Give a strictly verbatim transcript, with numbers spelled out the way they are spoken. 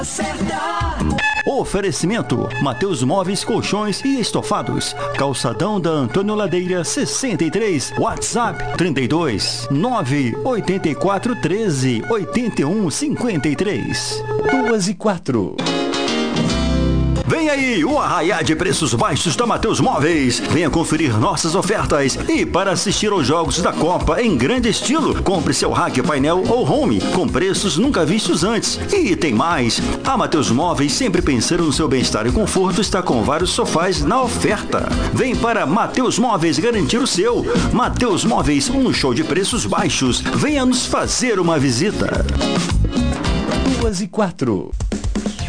Oferecimento: Mateus Móveis, Colchões e Estofados. Calçadão da Antônio Ladeira sessenta e três. WhatsApp trinta e dois, nove oito quatro, treze, oitenta e um, cinquenta e três. Duas e quatro. Vem aí o arraiá de preços baixos da Mateus Móveis. Venha conferir nossas ofertas. E para assistir aos jogos da Copa em grande estilo, compre seu rack, painel ou home com preços nunca vistos antes. E tem mais. A Mateus Móveis, sempre pensando no seu bem-estar e conforto, está com vários sofás na oferta. Vem para Mateus Móveis garantir o seu. Mateus Móveis, um show de preços baixos. Venha nos fazer uma visita. Duas e quatro.